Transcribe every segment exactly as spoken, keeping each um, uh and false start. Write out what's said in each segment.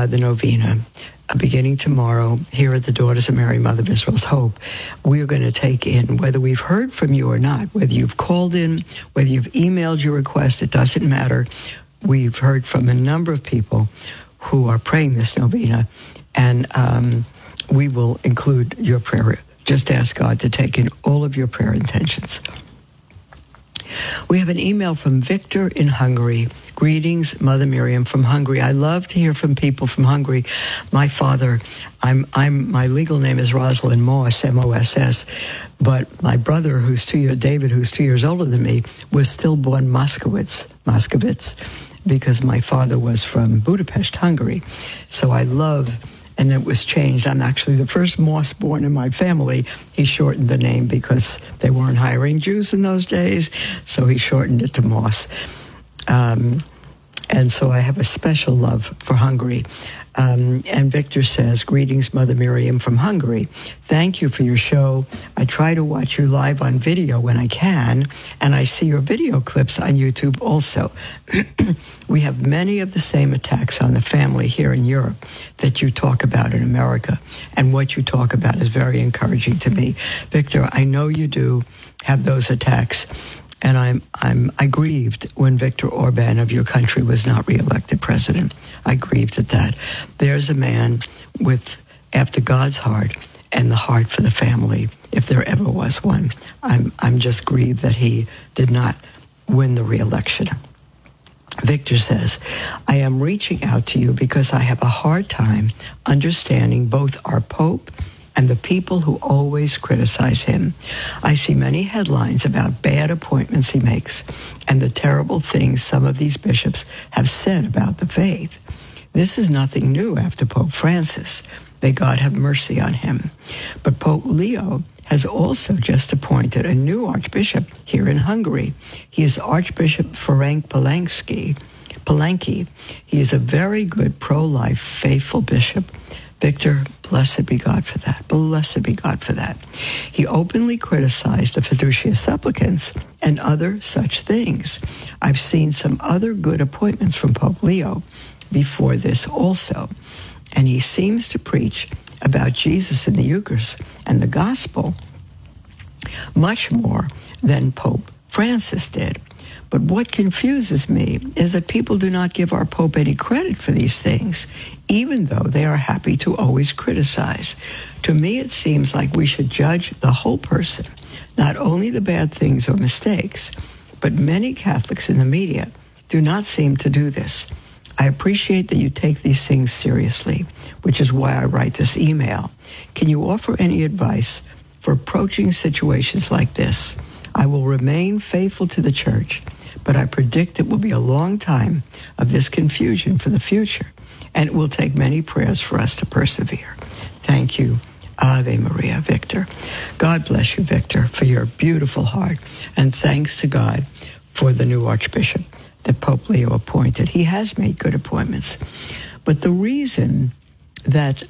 the novena, uh, beginning tomorrow here at the Daughters of Mary, Mother of Israel's Hope. We're going to take in, whether we've heard from you or not, whether you've called in, whether you've emailed your request, it doesn't matter. We've heard from a number of people who are praying this novena, and um, we will include your prayer. Just ask God to take in all of your prayer intentions. We have an email from Victor in Hungary. Greetings, Mother Miriam from Hungary. I love to hear from people from Hungary. My father, I'm, I'm, my legal name is Rosalind Moss, M O S S, but my brother, who's two years, David, who's two years older than me, was still born Moskowitz, Moskowitz, because my father was from Budapest, Hungary. So I love, and it was changed. I'm actually the first Moss born in my family. He shortened the name because they weren't hiring Jews in those days, so he shortened it to Moss. Um, and so I have a special love for Hungary. Um, and Victor says, greetings, Mother Miriam from Hungary. Thank you for your show. I try to watch you live on video when I can, and I see your video clips on YouTube also. We have many of the same attacks on the family here in Europe that you talk about in America, and what you talk about is very encouraging to me. Victor, I know you do have those attacks. And I'm I'm I grieved when Viktor Orban of your country was not reelected president. I grieved at that. There's a man with, after God's heart, and the heart for the family, if there ever was one. I'm I'm just grieved that he did not win the reelection. Victor says, I am reaching out to you because I have a hard time understanding both our Pope and the people who always criticize him. I see many headlines about bad appointments he makes and the terrible things some of these bishops have said about the faith. This is nothing new after Pope Francis. May God have mercy on him. But Pope Leo has also just appointed a new archbishop here in Hungary. He is Archbishop Ferenc Palanki. Palanki. He is a very good pro-life, faithful bishop. Victor, blessed be God for that. Blessed be God for that. He openly criticized the fiducia supplicants and other such things. I've seen some other good appointments from Pope Leo before this also. And he seems to preach about Jesus in the Eucharist and the gospel much more than Pope Francis did. But what confuses me is that people do not give our Pope any credit for these things, even though they are happy to always criticize. To me, it seems like we should judge the whole person, not only the bad things or mistakes, but many Catholics in the media do not seem to do this. I appreciate that you take these things seriously, which is why I write this email. Can you offer any advice for approaching situations like this? I will remain faithful to the Church, but I predict it will be a long time of this confusion for the future, and it will take many prayers for us to persevere. Thank you, Ave Maria, Victor. God bless you, Victor, for your beautiful heart, and thanks to God for the new Archbishop that Pope Leo appointed. He has made good appointments, but the reason that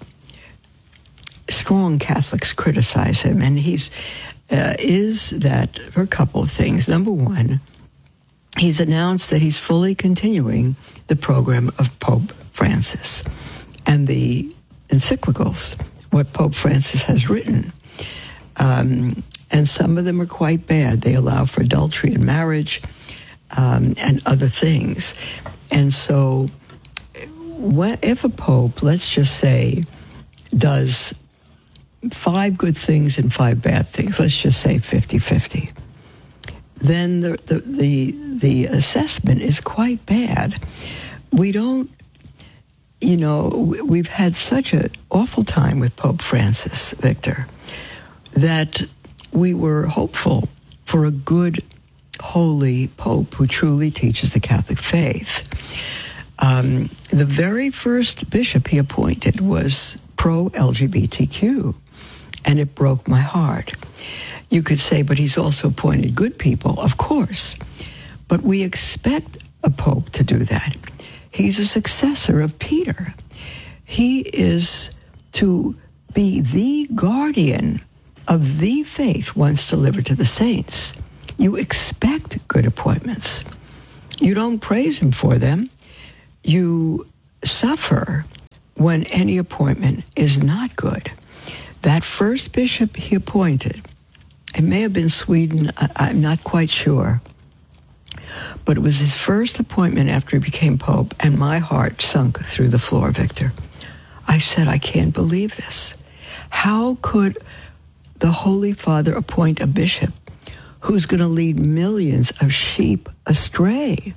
strong Catholics criticize him, and he's uh, is that for a couple of things. Number one, he's announced that he's fully continuing the program of Pope Francis and the encyclicals, what Pope Francis has written. Um, and some of them are quite bad. They allow for adultery in marriage um, and other things. And so when, if a pope, let's just say, does five good things and five bad things, let's just say fifty-fifty, then the, the, the, the assessment is quite bad. We don't, you know, we've had such an awful time with Pope Francis, Victor, that we were hopeful for a good, holy Pope who truly teaches the Catholic faith. Um, the very first bishop he appointed was pro-L G B T Q, and it broke my heart. You could say, but he's also appointed good people, of course. But we expect a pope to do that. He's a successor of Peter. He is to be the guardian of the faith once delivered to the saints. You expect good appointments. You don't praise him for them. You suffer when any appointment is not good. That first bishop he appointed, it may have been Sweden, I, I'm not quite sure, but it was his first appointment after he became Pope, and my heart sunk through the floor, Victor. I said, I can't believe this. How could the Holy Father appoint a bishop who's going to lead millions of sheep astray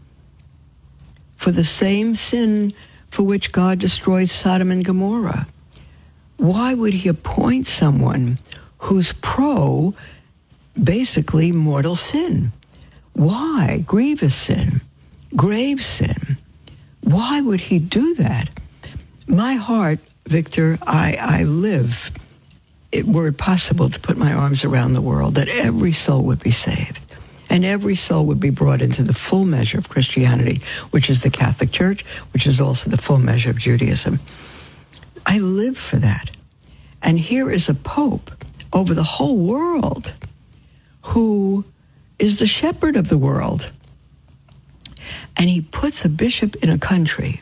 for the same sin for which God destroyed Sodom and Gomorrah? Why would he appoint someone who's pro, basically, mortal sin? Why? Grievous sin, grave sin. Why would he do that? My heart, Victor, I, I live, it, were it possible to put my arms around the world, that every soul would be saved. And every soul would be brought into the full measure of Christianity, which is the Catholic Church, which is also the full measure of Judaism. I live for that. And here is a pope over the whole world who is the shepherd of the world. And he puts a bishop in a country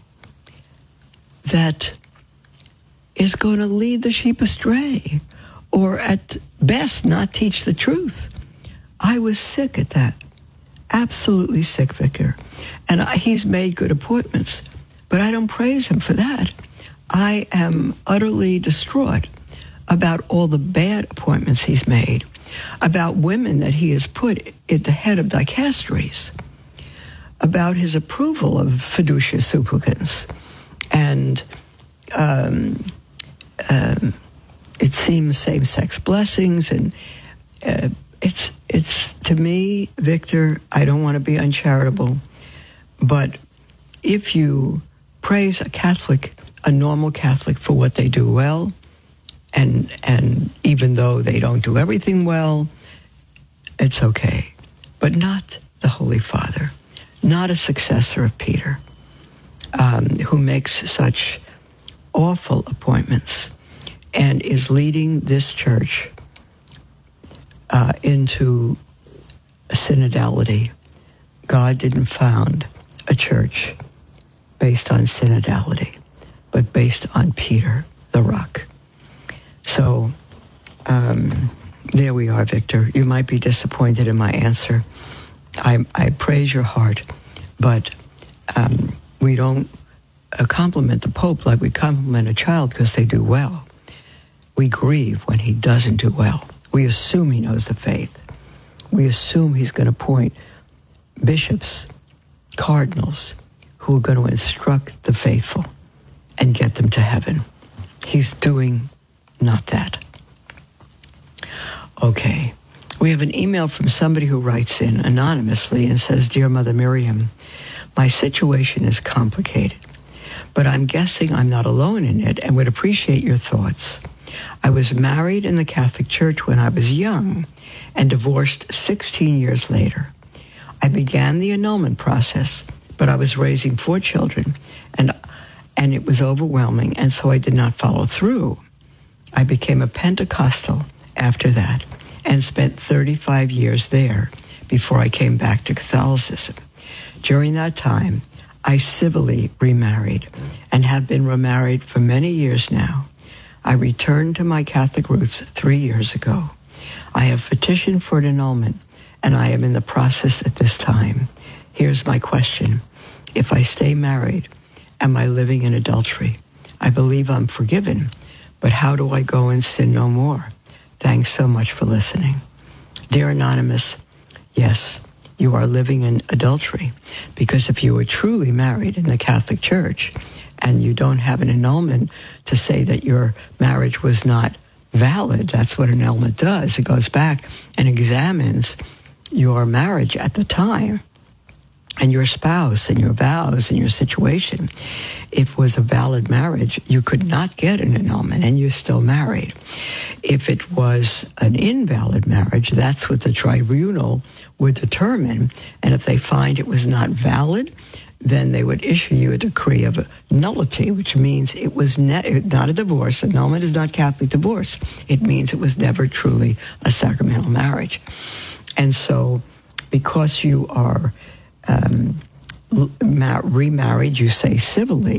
that is going to lead the sheep astray, or at best not teach the truth. I was sick at that. Absolutely sick, Vicar. And I, he's made good appointments, but I don't praise him for that. I am utterly distraught about all the bad appointments he's made, about women that he has put at the head of dicasteries, about his approval of fiducia supplicans. And um, um, it seems same-sex blessings, and uh, it's it's to me, Victor, I don't want to be uncharitable, but if you praise a Catholic, a normal Catholic, for what they do well, and and even though they don't do everything well, it's okay. But not the Holy Father, not a successor of Peter, um, who makes such awful appointments and is leading this church uh, into synodality. God didn't found a church based on synodality, but based on Peter, the rock. So um, there we are, Victor. You might be disappointed in my answer. I, I praise your heart, but um, we don't uh, compliment the Pope like we compliment a child because they do well. We grieve when he doesn't do well. We assume he knows the faith. We assume he's going to appoint bishops, cardinals, who are going to instruct the faithful and get them to heaven. He's doing not that. Okay. We have an email from somebody who writes in anonymously and says, Dear Mother Miriam, my situation is complicated, but I'm guessing I'm not alone in it and would appreciate your thoughts. I was married in the Catholic Church when I was young and divorced sixteen years later. I began the annulment process, but I was raising four children, and and it was overwhelming, and so I did not follow through. I became a Pentecostal after that and spent thirty-five years there before I came back to Catholicism. During that time, I civilly remarried and have been remarried for many years now. I returned to my Catholic roots three years ago. I have petitioned for an annulment, and I am in the process at this time. Here's my question. If I stay married, am I living in adultery? I believe I'm forgiven, but how do I go and sin no more? Thanks so much for listening. Dear Anonymous, yes, you are living in adultery, because if you were truly married in the Catholic Church and you don't have an annulment to say that your marriage was not valid, that's what an annulment does. It goes back and examines your marriage at the time and your spouse and your vows and your situation. If it was a valid marriage, you could not get an annulment and you're still married. If it was an invalid marriage, that's what the tribunal would determine. And if they find it was not valid, then they would issue you a decree of nullity, which means it was ne- not a divorce. Annulment is not Catholic divorce. It means it was never truly a sacramental marriage. And so because you are um, ma- remarried, you say civilly,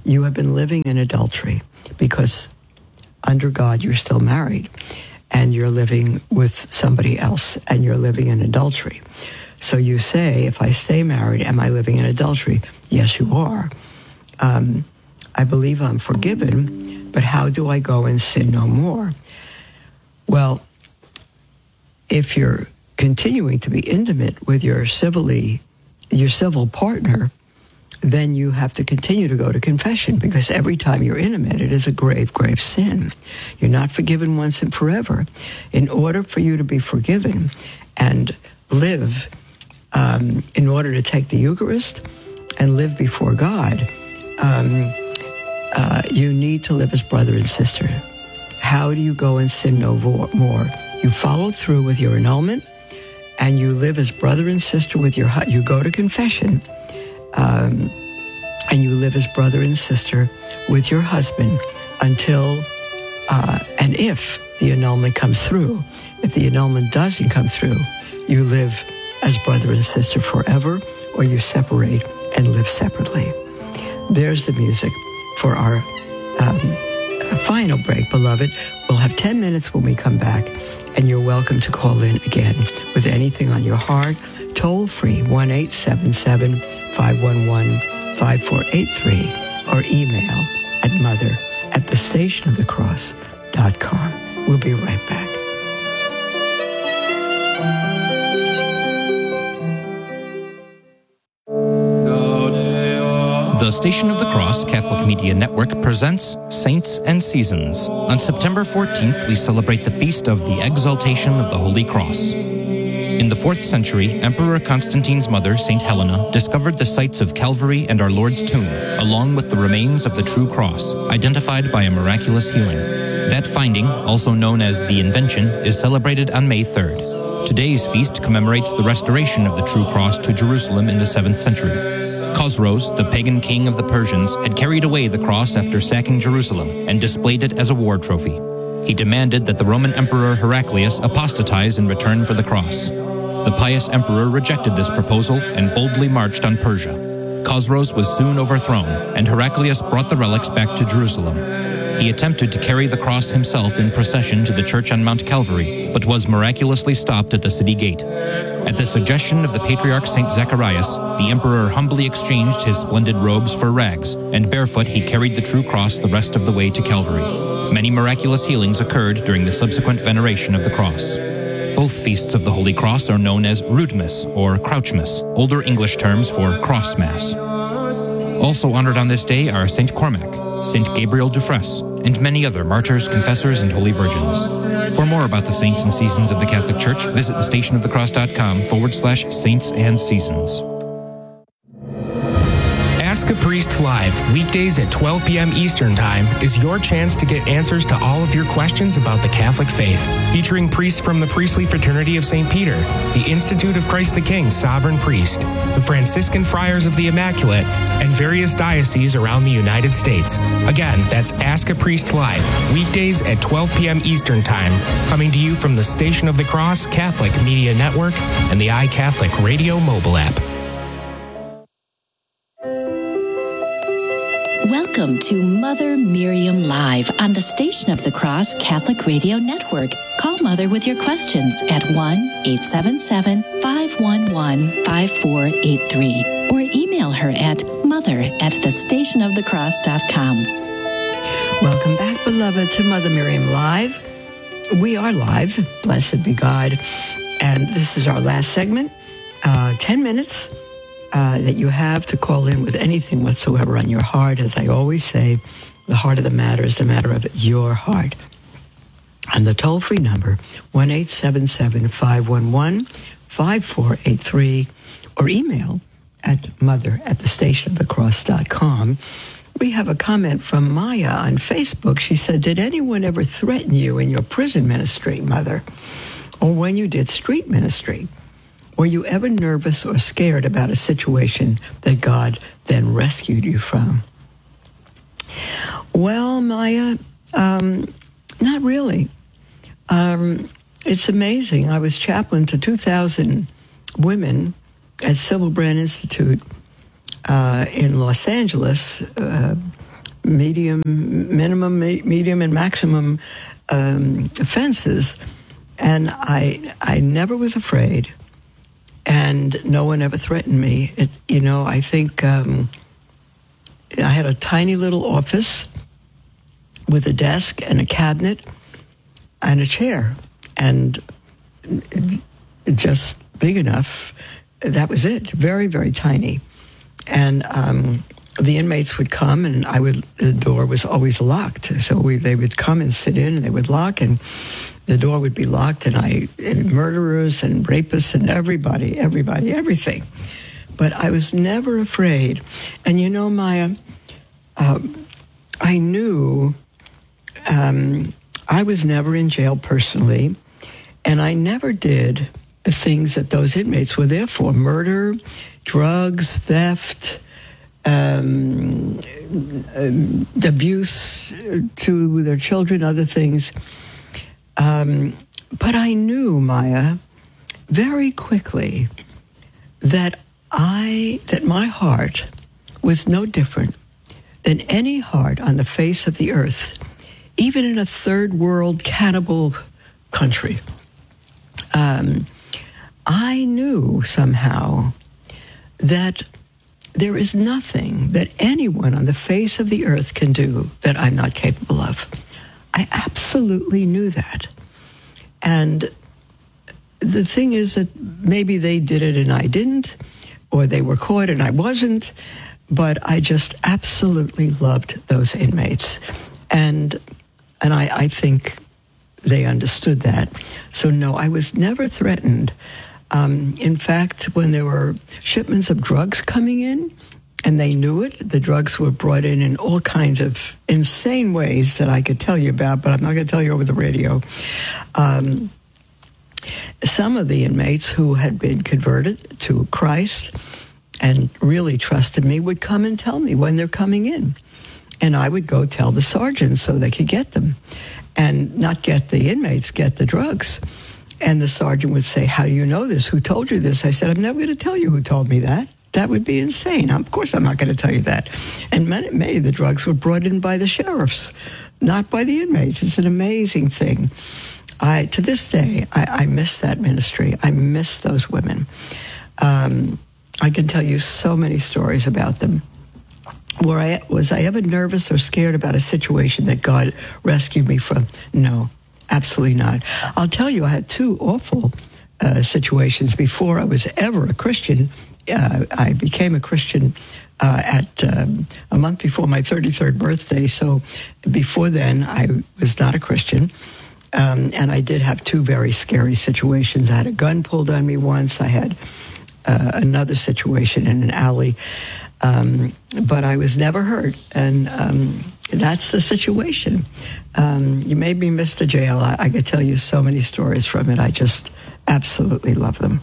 you have been living in adultery because under God you're still married and you're living with somebody else and you're living in adultery. So you say, if I stay married, am I living in adultery? Yes, you are. Um, I believe I'm forgiven, but how do I go and sin no more? Well, if you're continuing to be intimate with your civilly, your civil partner, then you have to continue to go to confession, because every time you're intimate, it is a grave, grave sin. You're not forgiven once and forever. In order for you to be forgiven and live, um, in order to take the Eucharist and live before God, um, uh, you need to live as brother and sister. How do you go and sin no more? You follow through with your annulment, and you live as brother and sister with your, you go to confession, um, and you live as brother and sister with your husband until, uh, and if the annulment comes through. If the annulment doesn't come through, you live as brother and sister forever, or you separate and live separately. There's the music for our um, final break, beloved. We'll have ten minutes when we come back, and you're welcome to call in again with anything on your heart. Toll free, one eight seven seven, five one one, five four eight three, or email at mother at the station of the cross dot com. We'll be right back. The Station of the Cross Catholic Media Network presents Saints and Seasons. On September fourteenth, we celebrate the feast of the Exaltation of the Holy Cross. In the fourth century, Emperor Constantine's mother, Saint Helena, discovered the sites of Calvary and our Lord's tomb, along with the remains of the true cross, identified by a miraculous healing. That finding, also known as the Invention, is celebrated on May third. Today's feast commemorates the restoration of the true cross to Jerusalem in the seventh century. Khosroes, the pagan king of the Persians, had carried away the cross after sacking Jerusalem and displayed it as a war trophy. He demanded that the Roman Emperor Heraclius apostatize in return for the cross. The pious emperor rejected this proposal and boldly marched on Persia. Khosroes was soon overthrown, and Heraclius brought the relics back to Jerusalem. He attempted to carry the cross himself in procession to the church on Mount Calvary, but was miraculously stopped at the city gate. At the suggestion of the Patriarch Saint Zacharias, the emperor humbly exchanged his splendid robes for rags, and barefoot he carried the true cross the rest of the way to Calvary. Many miraculous healings occurred during the subsequent veneration of the cross. Both feasts of the Holy Cross are known as Roodmas or Crouchmas, older English terms for Cross Mass. Also honored on this day are Saint Cormac, Saint Gabriel Dufresne, and many other martyrs, confessors, and holy virgins. For more about the saints and seasons of the Catholic Church, visit thestationofthecross.com forward slash saints and seasons. Ask a Priest Live, weekdays at twelve p.m. Eastern Time, is your chance to get answers to all of your questions about the Catholic faith. Featuring priests from the Priestly Fraternity of Saint Peter, the Institute of Christ the King Sovereign Priest, the Franciscan Friars of the Immaculate, and various dioceses around the United States. Again, that's Ask a Priest Live, weekdays at twelve p.m. Eastern Time, coming to you from the Station of the Cross Catholic Media Network and the iCatholic Radio mobile app. Welcome to Mother Miriam Live on the Station of the Cross Catholic Radio Network. Call Mother with your questions at one eight seven seven, five one one, five four eight three or email her at mother at the station of the cross dot com. Welcome back, beloved, to Mother Miriam Live. We are live, blessed be God, and this is our last segment, uh, ten minutes. Uh, that you have to call in with anything whatsoever on your heart. As I always say, the heart of the matter is the matter of your heart. And the toll-free number, one eight seven seven, five one one, five four eight three, or email at mother at the station of the cross dot com. We have a comment from Maya on Facebook. She said, did anyone ever threaten you in your prison ministry, Mother, or when you did street ministry? Were you ever nervous or scared about a situation that God then rescued you from? Well, Maya, um, not really. Um, it's amazing. I was chaplain to two thousand women at Sybil Brand Institute uh, in Los Angeles uh, medium, minimum, medium, and maximum um, offenses. And I, I never was afraid, and no one ever threatened me. It, you know, I think um, I had a tiny little office with a desk and a cabinet and a chair, and just big enough. That was it. Very, very tiny. And um, the inmates would come, and I would. The door was always locked, so we, they would come and sit in, and they would lock, and the door would be locked, and I, and murderers and rapists and everybody, everybody, everything. But I was never afraid. And you know, Maya, um, I knew um, I was never in jail personally, and I never did the things that those inmates were there for: murder, drugs, theft, um, um, abuse to their children, other things. Um, but I knew, Maya, very quickly that I, that my heart was no different than any heart on the face of the earth, even in a third world cannibal country. Um, I knew somehow that there is nothing that anyone on the face of the earth can do that I'm not capable of. I absolutely knew that. And the thing is that maybe they did it and I didn't, or they were caught and I wasn't, but I just absolutely loved those inmates. And and I, I think they understood that. So no, I was never threatened. Um, in fact, when there were shipments of drugs coming in, and they knew it, the drugs were brought in in all kinds of insane ways that I could tell you about, but I'm not going to tell you over the radio. Um, some of the inmates who had been converted to Christ and really trusted me would come and tell me when they're coming in. And I would go tell the sergeants so they could get them. And not get the inmates, get the drugs. And the sergeant would say, "How do you know this? Who told you this?" I said, "I'm never going to tell you who told me that. That would be insane. Of course I'm not going to tell you that." And many, many of the drugs were brought in by the sheriffs, not by the inmates. It's an amazing thing. I, to this day, I, I miss that ministry. I miss those women. Um, I can tell you so many stories about them. Were I, was I ever nervous or scared about a situation that God rescued me from? No, absolutely not. I'll tell you, I had two awful uh, situations before I was ever a Christian. Uh, I became a Christian uh, at um, a month before my thirty-third birthday. So before then, I was not a Christian. Um, and I did have two very scary situations. I had a gun pulled on me once. I had uh, another situation in an alley. Um, but I was never hurt. And um, that's the situation. Um, you made me miss the jail. I, I could tell you so many stories from it. I just absolutely love them.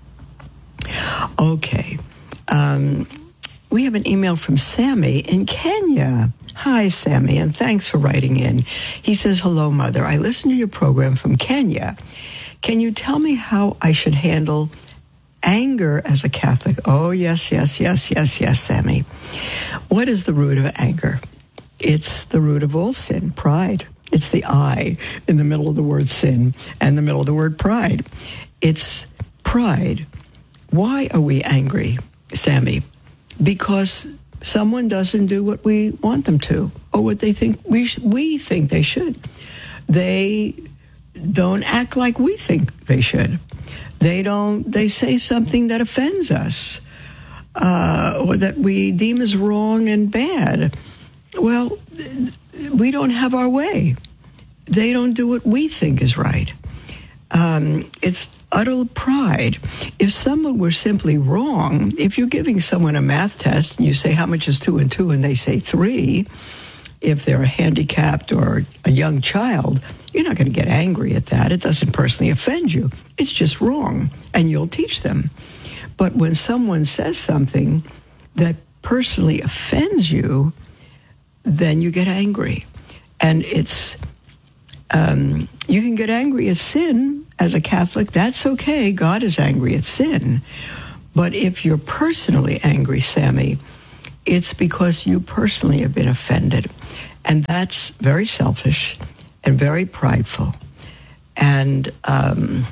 Okay. Um, we have an email from Sammy in Kenya. Hi, Sammy, and thanks for writing in. He says, "Hello, Mother. I listen to your program from Kenya. Can you tell me how I should handle anger as a Catholic?" Oh, yes, yes, yes, yes, yes, Sammy. What is the root of anger? It's the root of all sin, pride. It's the I in the middle of the word sin and the middle of the word pride. It's pride. Why are we angry, Sammy? Because someone doesn't do what we want them to, or what they think we sh- we think they should. They don't act like we think they should. They don't. They say something that offends us, uh, or that we deem as wrong and bad. Well, we don't have our way. They don't do what we think is right. Um, it's utter pride. If someone were simply wrong, if you're giving someone a math test and you say, "How much is two and two?" and they say three, if they're handicapped or a young child, you're not going to get angry at that. It doesn't personally offend you. It's just wrong, and you'll teach them. But when someone says something that personally offends you, then you get angry. And it's, um, you can get angry at sin as a Catholic. That's okay. God is angry at sin. But if you're personally angry, Sammy, it's because you personally have been offended. And that's very selfish and very prideful. And um,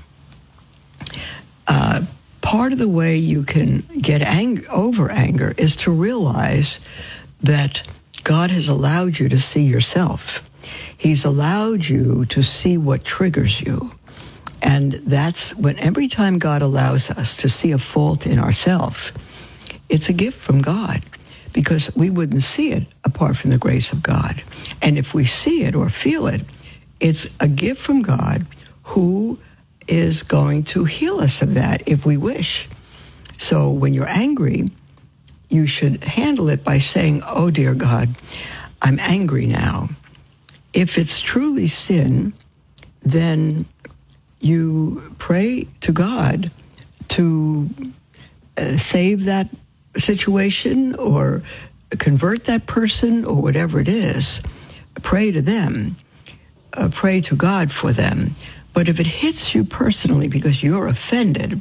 uh, part of the way you can get ang- over anger is to realize that God has allowed you to see yourself. He's allowed you to see what triggers you. And that's when every time God allows us to see a fault in ourselves, it's a gift from God, because we wouldn't see it apart from the grace of God. And if we see it or feel it, it's a gift from God who is going to heal us of that if we wish. So when you're angry, you should handle it by saying, oh, dear God, I'm angry now. If it's truly sin, then you pray to God to uh, save that situation or convert that person or whatever it is. Pray to them. Uh, pray to God for them. But if it hits you personally because you're offended,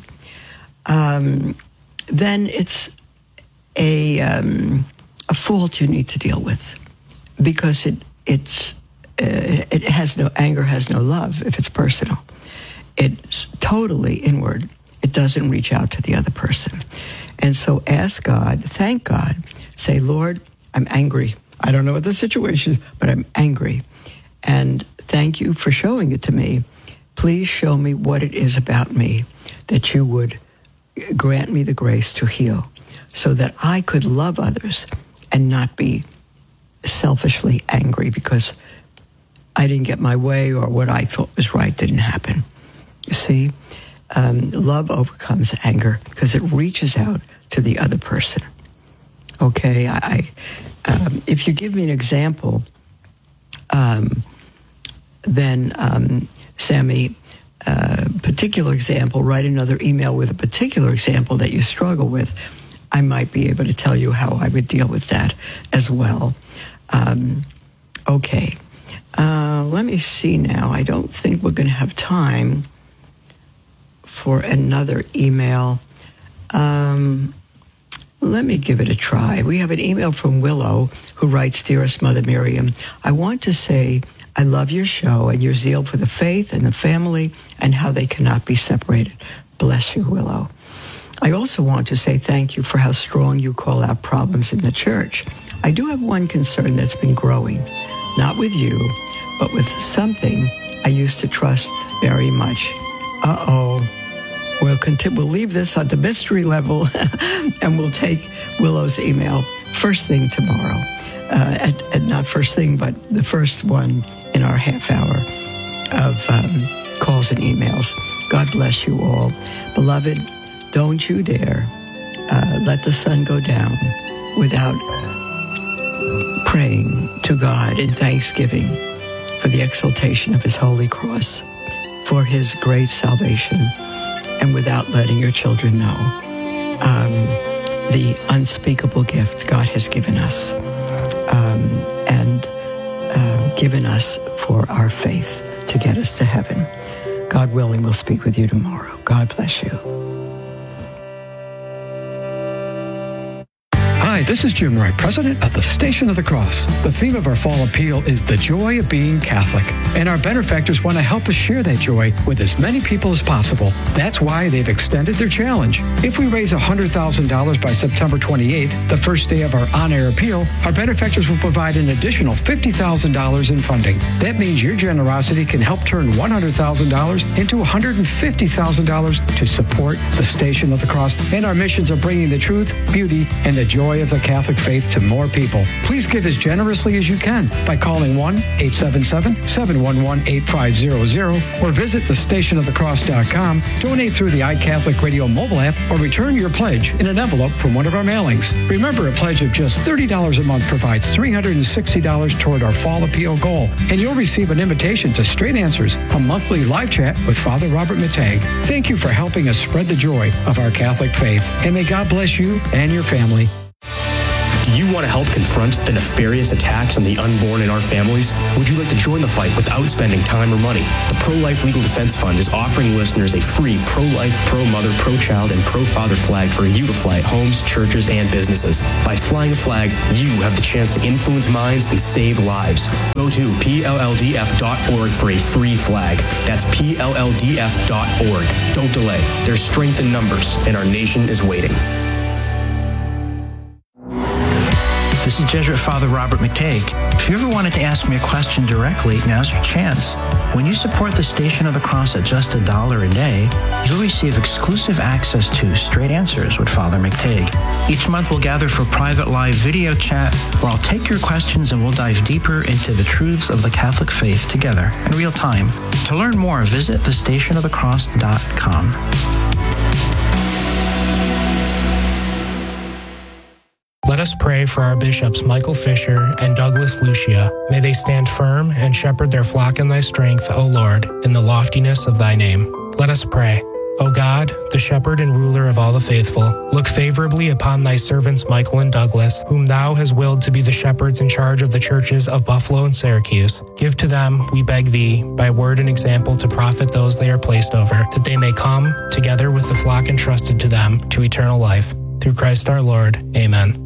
um, then it's a um, a fault you need to deal with, because it it's uh, it has no anger, has no love if it's personal. It's totally inward. It doesn't reach out to the other person. And so ask God, thank God, say, Lord, I'm angry. I don't know what the situation is, but I'm angry. And thank you for showing it to me. Please show me what it is about me that you would grant me the grace to heal, so that I could love others and not be selfishly angry because I didn't get my way or what I thought was right didn't happen. You see, um, love overcomes anger because it reaches out to the other person. Okay, I, um, if you give me an example, um, then um, Sammy, uh, particular example, write another email with a particular example that you struggle with. I might be able to tell you how I would deal with that as well. Um, okay, uh, let me see now. I don't think we're going to have time for another email. Um, let me give it a try. We have an email from Willow who writes, Dearest Mother Miriam, I want to say I love your show and your zeal for the faith and the family and how they cannot be separated. Bless you, Willow. I also want to say thank you for how strong you call out problems in the church. I do have one concern that's been growing, not with you, but with something I used to trust very much. Uh-oh. We'll continue, we'll leave this at the mystery level and we'll take Willow's email first thing tomorrow. Uh, at, at not first thing, but the first one in our half hour of um, calls and emails. God bless you all. Beloved, don't you dare uh, let the sun go down without praying to God in thanksgiving for the exaltation of his holy cross, for his great salvation, and without letting your children know um, the unspeakable gift God has given us um, and uh, given us for our faith to get us to heaven. God willing, we'll speak with you tomorrow. God bless you. Hi, this is Jim Wright, president of the Station of the Cross. The theme of our fall appeal is the joy of being Catholic, and our benefactors want to help us share that joy with as many people as possible. That's why they've extended their challenge. If we raise one hundred thousand dollars by September twenty-eighth, the first day of our on-air appeal, our benefactors will provide an additional fifty thousand dollars in funding. That means your generosity can help turn one hundred thousand dollars into one hundred fifty thousand dollars to support the Station of the Cross and our missions of bringing the truth, beauty, and the joy of the Catholic faith to more people. Please give as generously as you can by calling one eight seven seven, seven one one, eight five zero zero or visit the station of the cross dot com, donate through the iCatholic Radio mobile app, or return your pledge in an envelope from one of our mailings. Remember, a pledge of just thirty dollars a month provides three hundred sixty dollars toward our fall appeal goal, and you'll receive an invitation to Straight Answers, a monthly live chat with Father Robert Matei. Thank you for helping us spread the joy of our Catholic faith, and may God bless you and your family. Do Do you want to help confront the nefarious attacks on the unborn in our families? Would you like to join the fight without spending time or money? The Pro-Life Legal Defense Fund is offering listeners a free pro-life, pro-mother, pro-child, and pro-father flag for you to fly at homes, churches, and businesses. By flying a flag, you have the chance to influence minds and save lives. Go to P L L D F dot org for a free flag. That's P L L D F dot org. Don't delay. There's strength in numbers, and our nation is waiting. This is Jesuit Father Robert McTague. If you ever wanted to ask me a question directly, now's your chance. When you support the Station of the Cross at just a dollar a day, you'll receive exclusive access to Straight Answers with Father McTague. Each month we'll gather for private live video chat where I'll take your questions and we'll dive deeper into the truths of the Catholic faith together in real time. To learn more, visit the station of the cross dot com. Let us pray for our bishops Michael Fisher and Douglas Lucia. May they stand firm and shepherd their flock in thy strength, O Lord, in the loftiness of thy name. Let us pray. O God, the shepherd and ruler of all the faithful, look favorably upon thy servants Michael and Douglas, whom thou hast willed to be the shepherds in charge of the churches of Buffalo and Syracuse. Give to them, we beg thee, by word and example to profit those they are placed over, that they may come, together with the flock entrusted to them, to eternal life. Through Christ our Lord. Amen.